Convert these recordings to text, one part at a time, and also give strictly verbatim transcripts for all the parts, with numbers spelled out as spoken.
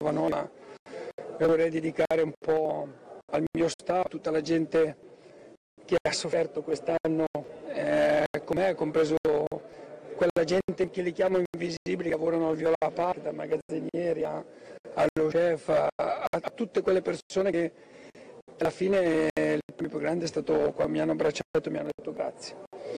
Pavanoli, ma vorrei dedicare un po' al mio staff, a tutta la gente che ha sofferto quest'anno eh, con me, compreso quella gente che li chiamo invisibili, che lavorano al Viola Park, da magazzinieri a, allo chef, a, a tutte quelle persone che alla fine il premio più grande è stato quando mi hanno abbracciato e mi hanno detto grazie.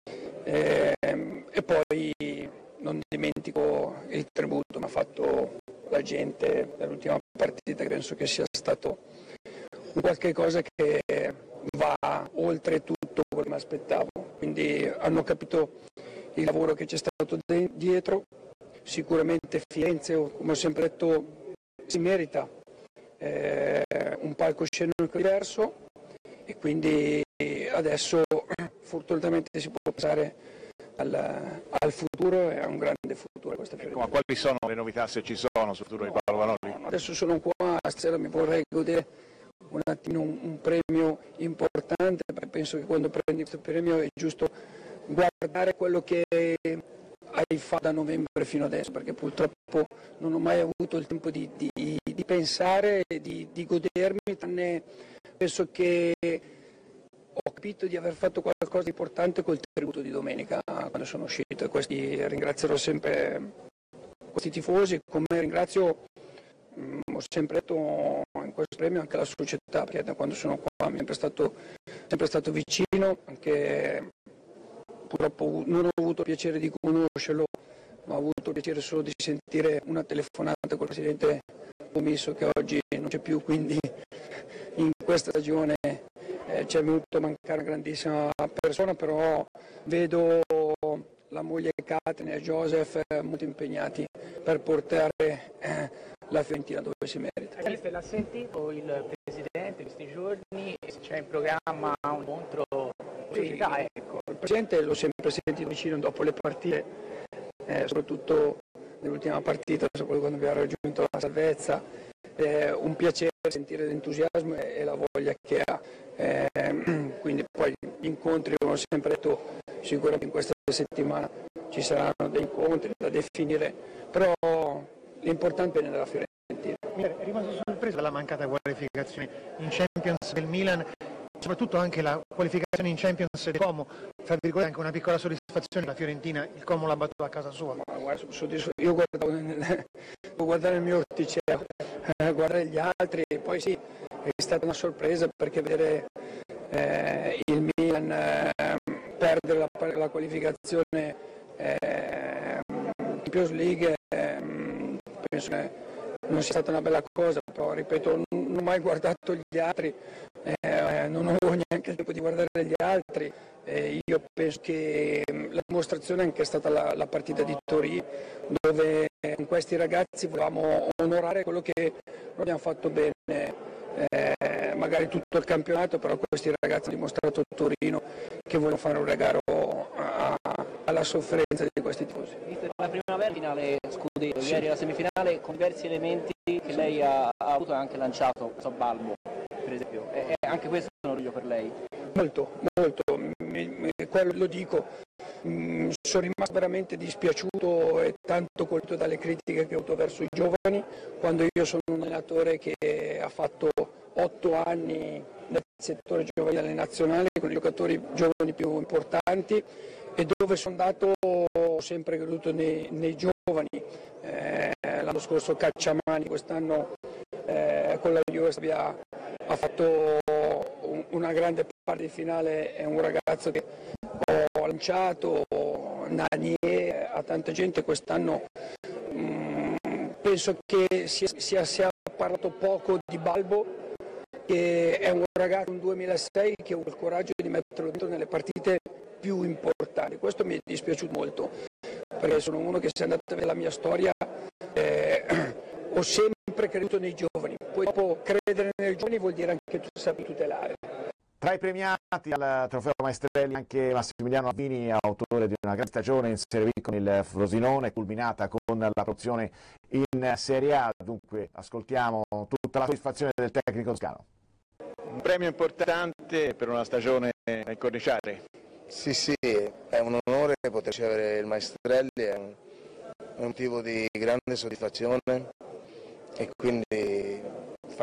E, e poi non dimentico il tributo che mi ha fatto la gente nell'ultima partita, che penso che sia stato un qualche cosa che va oltre tutto quello che mi aspettavo. Quindi hanno capito il lavoro che c'è stato de- dietro, sicuramente Firenze, come ho sempre detto, si merita eh, un palcoscenico diverso e quindi adesso fortunatamente si può passare al, al futuro e a un grande futuro questa Fiorentina. Ma quali sono le novità, se ci sono, sul futuro di Paolo Pavanoli? Adesso sono qua, stasera mi vorrei godere un attimo un, un premio importante, perché penso che quando prendi questo premio è giusto guardare quello che hai fatto da novembre fino adesso, perché purtroppo non ho mai avuto il tempo di, di, di pensare e di, di godermi, tranne penso che ho capito di aver fatto qualcosa di importante col tributo di domenica quando sono uscito, e questi ringrazierò sempre questi tifosi, come ringrazio, mh, ho sempre detto in questo premio, anche la società, perché da quando sono qua mi è sempre stato, sempre stato vicino, anche purtroppo non ho avuto il piacere di conoscerlo, ma ho avuto il piacere solo di sentire una telefonata col presidente Commisso, che oggi non c'è più, quindi in questa stagione eh, ci è venuto a mancare una grandissima persona, però vedo la moglie Catherine e Joseph eh, molto impegnati per portare eh, la Fiorentina dove si merita. Mister, l'ha sentito il presidente questi giorni? C'è in programma un incontro società, sì, ecco. Il presidente l'ho sempre sentito vicino dopo le partite, eh, soprattutto nell'ultima partita, soprattutto quando abbiamo raggiunto la salvezza. Eh, un piacere sentire l'entusiasmo e, e la voglia che ha. Eh, quindi poi gli incontri, come ho sempre detto, sicuramente in questa settimana ci saranno dei incontri da definire, però l'importante è nella Fiorentina. È rimasto sorpreso dalla mancata qualificazione in Champions del Milan, soprattutto anche la qualificazione in Champions del Como, tra virgolette anche una piccola soddisfazione, la Fiorentina il Como l'ha battuta a casa sua. Ma guarda, io guardavo nel, guardare il mio orticello, eh, guardare gli altri, poi sì, è stata una sorpresa perché vedere eh, il Milan eh, perdere la, la qualificazione eh, Champions League eh, penso che non sia stata una bella cosa, però ripeto, non ho mai guardato gli altri, eh, non avevo neanche il tempo di guardare gli altri, eh, io penso che la dimostrazione è anche stata la, la partita di Torino, dove con questi ragazzi volevamo onorare quello che noi abbiamo fatto bene, eh, magari tutto il campionato, però questi ragazzi hanno dimostrato a Torino che vogliono fare un regalo a, alla sofferenza di questi tifosi. La primavera finale scudetto, sì. Ieri la semifinale con diversi elementi che lei ha, ha avuto e anche lanciato, so Balbo per esempio, e, e anche questo è un orgoglio per lei? Molto, molto, mi, mi, quello lo dico, mm, sono rimasto veramente dispiaciuto e tanto colpito dalle critiche che ho avuto verso i giovani, quando io sono un allenatore che ha fatto otto anni nel settore giovanile delle nazionali con i giocatori giovani più importanti e dove sono andato ho sempre creduto nei, nei giovani, eh, l'anno scorso Cacciamani, quest'anno eh, con la Juve ha, ha fatto un, una grande parte di finale, è un ragazzo che ho lanciato, Nanier, a tanta gente quest'anno, mh, penso che sia, sia, sia parlato poco di Balbo, che è un ragazzo un duemilasei che ha avuto il coraggio di metterlo dentro nelle partite più importanti. Questo mi è dispiaciuto molto, perché sono uno che, se andate a vedere la mia storia, eh, ho sempre creduto nei giovani, poi dopo credere nei giovani vuol dire anche tu saper tutelare. Tra i premiati al trofeo Maestrelli anche Massimiliano Albini, autore di una grande stagione in Serie B con il Frosinone, culminata con la promozione in Serie A. Dunque ascoltiamo tutta la soddisfazione del tecnico toscano. Un premio importante per una stagione a incorniciare. Sì, sì, è un onore poter ricevere il Maestrelli, è un, è un motivo di grande soddisfazione e quindi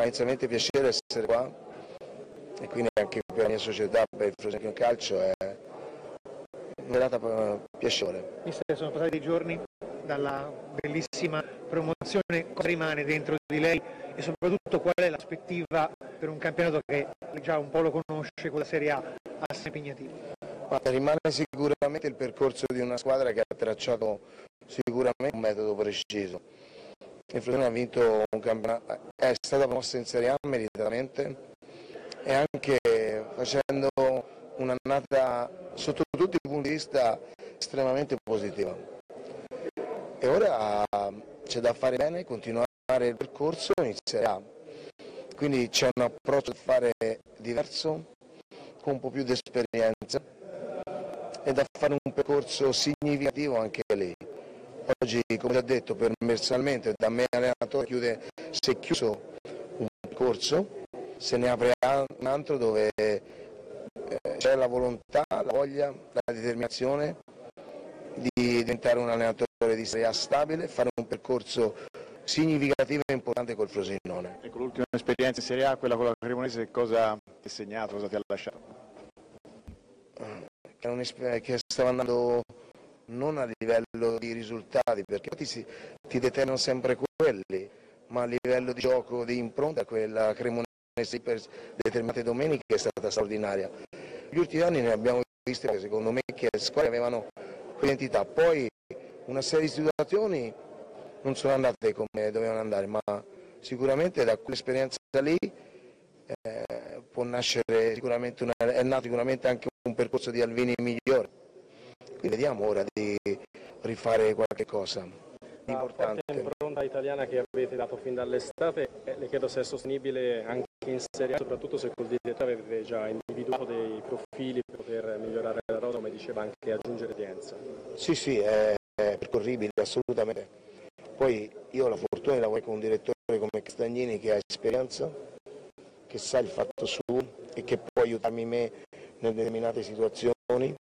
fa inizialmente piacere essere qua e quindi anche per la mia società, per il Frosinone Calcio è una data piacevole. Mister, sono passati dei giorni dalla bellissima promozione, cosa rimane dentro di lei e soprattutto qual è la prospettiva per un campionato che già un po' lo conosce con la Serie A assai impegnativo? Rimane sicuramente il percorso di una squadra che ha tracciato sicuramente un metodo preciso. Il Frosinone ha vinto un campionato, è stata promossa in Serie A meritatamente e anche facendo un'annata sotto tutti i punti di vista estremamente positiva. E ora c'è da fare bene, continuare il percorso in Serie A. Quindi c'è un approccio da fare diverso, con un po' più di esperienza e da fare un percorso significativo anche lì. Oggi, come ho detto, personalmente da me allenatore chiude, si è chiuso un percorso, se ne apre un altro dove eh, c'è la volontà, la voglia, la determinazione di diventare un allenatore di Serie A stabile, fare un percorso significativo e importante col Frosinone. Ecco, l'ultima esperienza in Serie A, quella con la Cremonese, cosa ti ha segnato, cosa ti ha lasciato? Che stava andando non a livello di risultati, perché ti, si, ti determinano sempre quelli, ma a livello di gioco, di impronta, quella Cremonese per determinate domeniche è stata straordinaria. Gli ultimi anni ne abbiamo viste che secondo me che le squadre avevano quell'identità, poi una serie di situazioni non sono andate come dovevano andare, ma sicuramente da quell'esperienza lì eh, può nascere sicuramente una, è nato sicuramente anche un percorso di Alvini migliore. Quindi vediamo ora di rifare qualche cosa di importante. La forte impronta italiana che avete dato fin dall'estate, eh, le chiedo se è sostenibile anche in Serie A, soprattutto se col direttore avete già individuato dei profili per poter migliorare la rosa, come diceva, anche aggiungere udienza. Sì, sì, è, è percorribile assolutamente. Poi io ho la fortuna di lavorare con un direttore come Castagnini che ha esperienza, che sa il fatto suo e che può aiutarmi me in determinate situazioni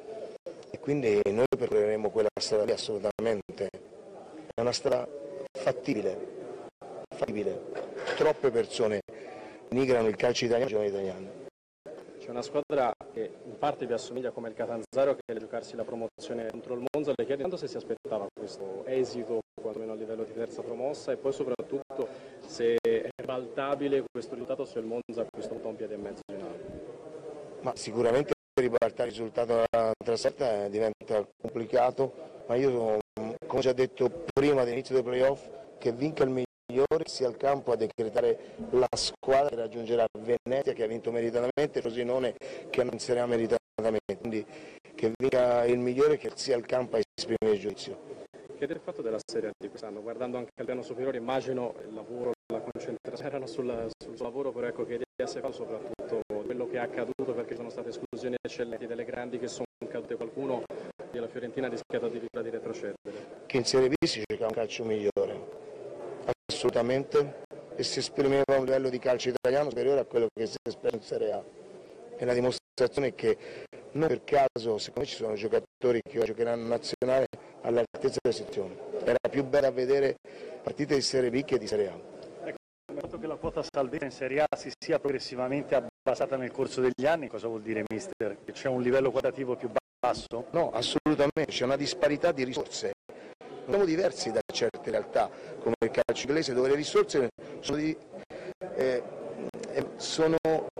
e quindi noi percorreremo quella strada lì assolutamente. È una strada fattibile, fattibile. Troppe persone migrano il calcio italiano, i italiani. C'è una squadra che in parte vi assomiglia come il Catanzaro che deve giocarsi la promozione contro il Monza, le chiedo se si aspettava questo esito quantomeno a livello di terza promossa e poi soprattutto se è ribaltabile questo risultato se il Monza a questo punto un piede e mezzo in alto. Ma sicuramente ribaltare il risultato della trasferta diventa complicato, ma io come già detto prima dell'inizio dei playoff che vinca il migliore sia al campo a decretare la squadra che raggiungerà Venezia che ha vinto meritatamente, Frosinone che non sarà meritatamente, quindi che vinca il migliore che sia al campo a esprimere il giudizio. Che del fatto della Serie A di quest'anno, guardando anche al piano superiore, immagino il lavoro, la concentrazione erano sul, sul suo lavoro, però ecco che idea si fa soprattutto quello che è accaduto perché sono state esclusioni eccellenti delle grandi che sono cadute, qualcuno della Fiorentina ha rischiato addirittura di retrocedere. Che in Serie B si gioca un calcio migliore, assolutamente, e si esprimeva un livello di calcio italiano superiore a quello che si esprime in Serie A. E la dimostrazione è che non per caso, secondo me ci sono giocatori che giocheranno in nazionale all'altezza della situazione. Era più bella vedere partite di Serie B che di Serie A. Ecco, il fatto che la quota salvezza in Serie A si sia progressivamente abbassata nel corso degli anni, cosa vuol dire, mister? Che c'è un livello qualitativo più basso? No, assolutamente, c'è una disparità di risorse. Siamo diversi da certe realtà, come il calcio inglese, dove le risorse sono, di, eh, sono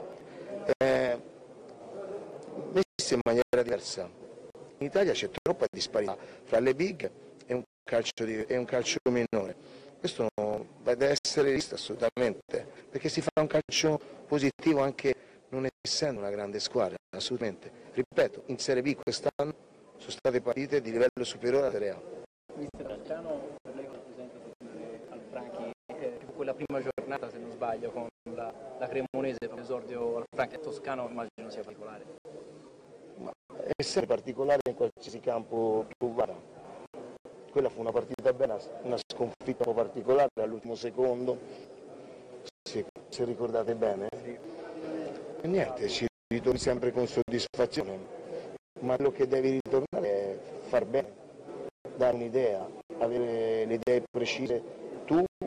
eh, messe in maniera diversa. In Italia c'è troppa disparità fra le big e un calcio, di, e un calcio minore. Questo deve essere visto assolutamente, perché si fa un calcio positivo anche non essendo una grande squadra, assolutamente. Ripeto, in Serie B quest'anno sono state partite di livello superiore alla Serie A. Mister Toscano, per lei rappresenta al Franchi, eh, quella prima giornata, se non sbaglio, con la, la Cremonese per l'esordio al Franchi Toscano, immagino sia particolare. Ma è sempre particolare in qualsiasi campo tu vada. Quella fu una partita bella, una sconfitta un po' particolare all'ultimo secondo, se, se ricordate bene. E niente, ci ritorni sempre con soddisfazione, ma quello che devi ritornare è far bene, dare un'idea, avere le idee precise